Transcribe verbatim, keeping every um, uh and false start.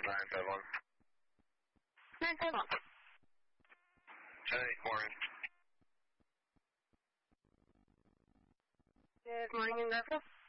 nine five one. nine five one. Hey, morning. Good morning, Industrial.